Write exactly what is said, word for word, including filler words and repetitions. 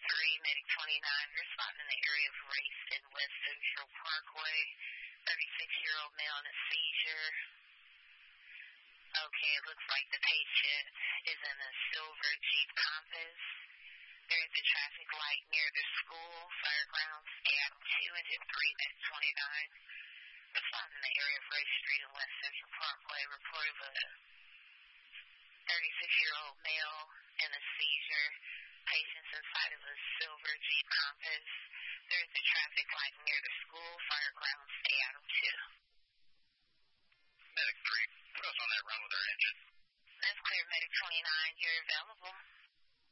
three, Medic twenty-nine, you're spotted in the area of Race and West Central Parkway. thirty-six-year-old male in a seizure. Okay, it looks like the patient is in a silver Jeep Compass. There is a traffic light near the school, Firegrounds, Seattle two, engine three, Medic twenty-nine. The spot in the area of Race Street and West Central Parkway. Report of a thirty-six-year-old male in a seizure. Patients inside of a silver Jeep Compass. There is a traffic light near the school, Firegrounds, Seattle two. Medic three, put us on that run with our engine. That's clear, Medic twenty-nine. You're available.